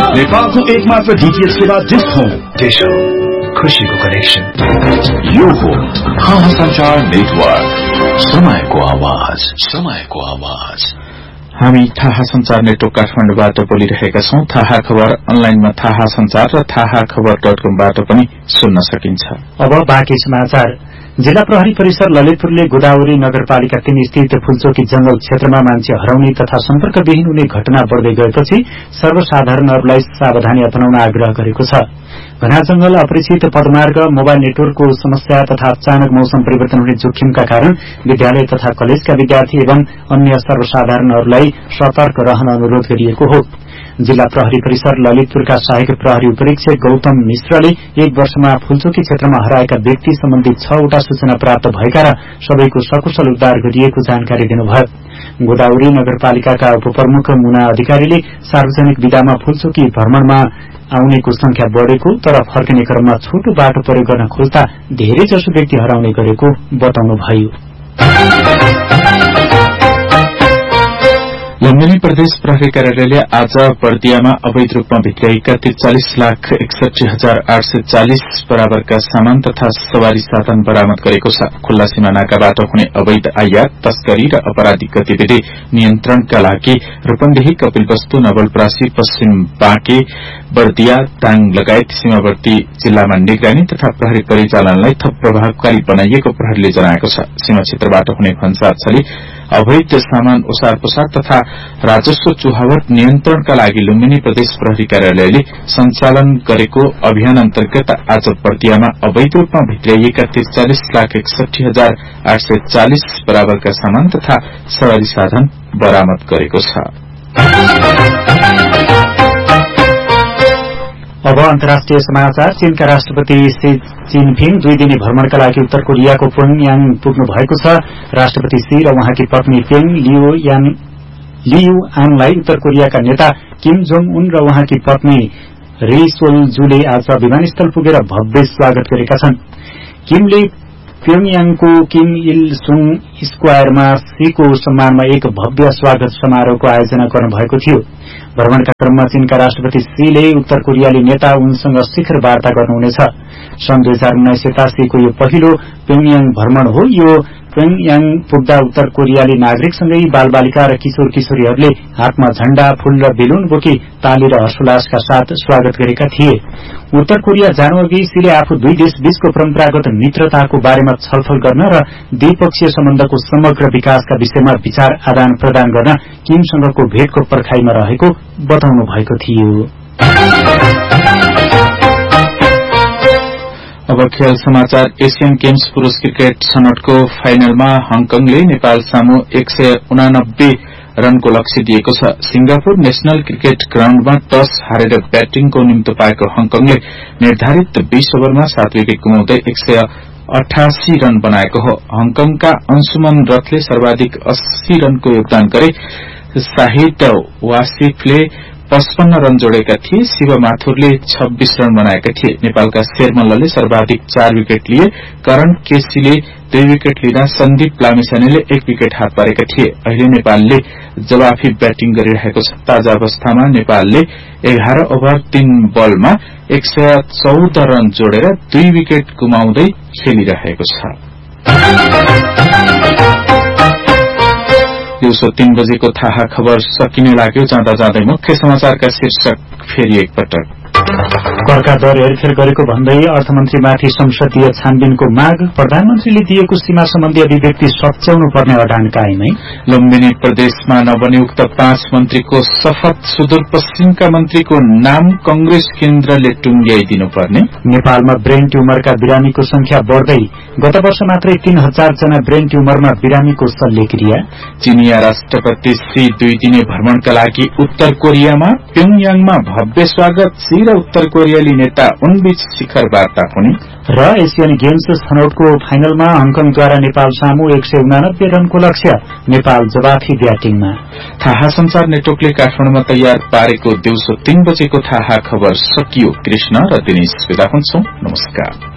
नेपालको एकमात्र डीटीएच सेवा डिश होम। डिश होम, खुशीको कनेक्सन। यो हो थाहा संचार नेटवर्क, समयको आवाज, समयको आवाज। हामी थाहा संचार नेटवर्क काठमाडौँबाट बोलिरहेका छौं। थाहा खबर अनलाइनमा थाहा संचार र थाहाखबर.com-बाट पनि सुन्न सकिन्छ। अब बाँकी समाचार। जिल्ला प्रहरी परिसर ललितपुरले गोदावरी नगरपालिका 3 स्थित फूलचोकी जंगल क्षेत्रमा मान्छे हराउने तथा सम्पर्कविहीन हुने घटना बढ्दै गएपछि सर्वसाधारणहरूलाई सावधानी अपनाउन आग्रह गरेको छ। घना जंगल, अपरिचित पदमार्ग, मोबाइल नेटवर्कको समस्या तथा अचानक मौसम परिवर्तन हुने जोखिमका कारण विद्यालय तथा कलेजका विद्यार्थी एवं अन्य सर्वसाधारणहरूलाई सतर्क रहन अनुरोध गरिएको हो। जिल्ला प्रहरी परिसर ललितपुरका सहायक प्रहरी उपरीक्षक गौतम मिश्रले 1 वर्षमा फूलचोकी क्षेत्रमा हराएका व्यक्ति सम्बन्धी 6 वटा सूचना प्राप्त भएका र सबैको सकुशल उद्धार गरिएको जानकारी दिनुभयो। गोदावरी नगरपालिकाका उपप्रमुख मुना अधिकारीले सार्वजनिक विदामा फूलचोकी भ्रमणमा आउनेको संख्या बढ़ेको तर फर्किने क्रममा छोटो बाटो प्रयोग गर्न खोज्दा धेरैजसो व्यक्ति हराउने गरेको बताउनुभयो। लुम्बिनी प्रदेश प्रहरी कार्यालयले आज बर्दियामा अवैध रूपमा भित्र्याएका 43,61,840 बराबरका सामान तथा सवारी साधन बरामद गरेको छ। खुल्ला सीमा नाकाबाट हुने अवैध आयात, तस्करी र अपराधिक गतिविधि नियन्त्रणका लागि रूपन्देही, कपिलवस्तु, नवलपरासी, पश्चिम बाँके, बर्दिया, दाङ लगायत सीमावर्ती जिल्लामा निगरानी तथा प्रहरी परिचालनलाई थप प्रभावकारी बनाइएको प्रहरीले जनाएको छ। सीमा क्षेत्रबाट हुने भन्सार छली, अवैध सामान ओसार पसार तथा राजस्व चुहावट नियन्त्रणका लागि लुम्बिनी प्रदेश प्रहरी कार्यालयले सञ्चालन गरेको अभियान अन्तर्गत आज बर्दियामा अवैध रूपमा भित्र्याइएका 43,61,840 बराबरका सामान तथा सवारी साधन बरामद गरेको छ। अब अन्तर्राष्ट्रिय समाचार। चीनका राष्ट्रपति शी जिनपिङ 2 दिने भ्रमणका लागि उत्तर कोरियाको प्योङयाङ पुग्नु भएको छ। राष्ट्रपति शी र उहाँकी पत्नी पेङ लियुआनलाई उत्तर कोरियाका नेता किम जोङ उन र उहाँकी पत्नी री सोल्जुले आज विमानस्थल पुगेर भव्य स्वागत गरेका छन्। किमले प्योङयाङको किम इल सुङ स्क्वायरमा शीको सम्मानमा एक भव्य स्वागत समारोहको आयोजना गर्नुभएको थियो। भ्रमणका क्रममा चीनका राष्ट्रपति शीले उत्तर कोरियाली नेता उनसँग शिखर वार्ता गर्नुहुनेछ। सन् 2019 यता शीको यो पहिलो प्योङयाङ भ्रमण हो। यो प्योङयाङ पुग्दा उत्तर कोरियाली नागरिकसँगै बालबालिका र किशोर किशोरीहरूले हातमा झण्डा, फूल र बेलुन बोकी ताली र हर्षोल्लासका साथ स्वागत गरेका थिए। उत्तर कोरिया जानुअघि शीले आफू 2 देश बीचको परम्परागत मित्रताको बारेमा छलफल गर्न र द्विपक्षीय सम्बन्धको समग्र विकासका विषयमा विचार आदान प्रदान गर्न किमसँगको भेटको पर्खाइमा रहेको बताउनु भएको थियो। अब खेल समाचार। एशियन गेम्स पुरूष क्रिकेट छनौटको फाइनलमा हङकङले नेपाल सामु 189 रनको लक्ष्य दिएको छ। सिंगापुर नेशनल क्रिकेट ग्राउण्डमा टस हारेर ब्याटिङको निम्तो पाएको हङकङले निर्धारित 20 ओभरमा 7 विकेट गुमाउँदै 188 रन बनाएको हो। हङकङका अंशुमन रथले सर्वाधिक 80 रनको योगदान गरे। शाहिद वासिफले 55 रन जोडेका थिए। शिव माथुरले 26 रन बनाएका थिए। नेपालका शेरमल्लले सर्वाधिक 4 विकेट लिए। करण केसीले 2 विकेट लिँदा सन्दीप लामिछानेले 1 विकेट हात पारेका थिए। अहिले नेपालले जवाफी ब्याटिङ गरिरहेको छ। ताजा अवस्थामा नेपालले 11 ओभर 3 बलमा 114 रन जोडेर 2 विकेट गुमाउँदै खेलिरहेको छ। दिउँसो 3 बजेको थाहा खबर सकिने लाग्यो। जाँदा जाँदै मुख्य समाचारका शीर्षक फेरि एकपटक। करका दर हेरफेर गरेको भन्दै अर्थमन्त्रीमाथि संसदीय छानबिनको माग। प्रधानमन्त्रीले दिएको सीमा सम्बन्धी अभिव्यक्ति सच्याउनु पर्ने अडान कायमै। लुम्बिनी प्रदेशमा नवनियुक्त 5 मन्त्रीको शपथ। सुदूरपश्चिमका मन्त्रीको नाम कंग्रेस केन्द्रले टुंग्याइदिनुपर्ने। नेपालमा ब्रेन ट्युमरका बिरामीको संख्या बढ्दै। गत वर्ष मात्रै 3000 जना ब्रेन ट्युमरमा बिरामीको शल्यक्रिया। चीनिया राष्ट्रपति शी 2 दिने भ्रमणका लागि उत्तर कोरियामा। प्योङयाङमा भव्य स्वागत। शी र उत्तर कोरियाली नेता उनबीच शिखर वार्ता हुने। र एशियन गेम्स छनौटको फाइनलमा हङकङद्वारा नेपाल सामु 189 रनको लक्ष्य। नेपाल जवाफी ब्याटिङमा। थाहा संचार नेटवर्कले काठमाडौँमा तयार पारेको दिउँसो 3 बजेको थाहा खबर सकियो। कृष्ण र दिनेश विदा हुन्छौं। नमस्कार।